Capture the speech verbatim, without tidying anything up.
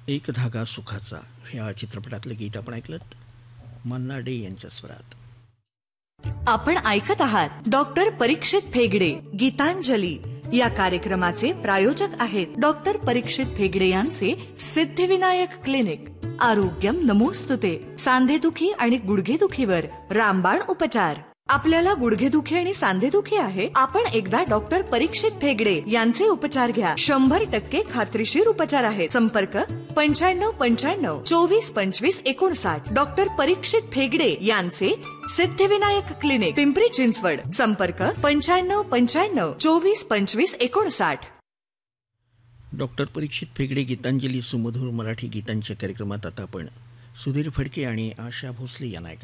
एक धागा सुखाचा ह्या चित्रपटातलं गीत आपण ऐकलत मन्ना डे यांच्या स्वरात. आपण ऐकत आहात डॉक्टर परीक्षित फेगडे गीतांजली या कार्यक्रमाचे प्रायोजक आहेत डॉक्टर परीक्षित फेगडे यांचे सिद्धिविनायक क्लिनिक. आरोग्यम नमोस्तुते. सांधेदुखी आणि गुडघेदुखीवर रामबाण उपचार. आपल्याला गुडघेदुखी आणि सांधेदुखी आहे, आपण एकदा डॉक्टर परीक्षित फेगडे यांचे उपचार घ्या. शंभर टक्के खात्रीशीर उपचार आहेत. संपर्क पंच्याण्णव पंच्याण्णव चोवीस पंचवीस एकोणसाठ. डॉक्टर परीक्षित फेगडे यांचे सिद्धिविनायक क्लिनिक, पिंपरी चिंचवड. संपर्क पंच्याण्णव पंच्याण्णव चोवीस पंचवीस एकोणसाठ. डॉक्टर परीक्षित फेगडे गीतांजली सुमधुर मराठी गीतांच्या कार्यक्रमात आता आपण सुधीर फडके आणि आशा भोसले यांना ऐकणार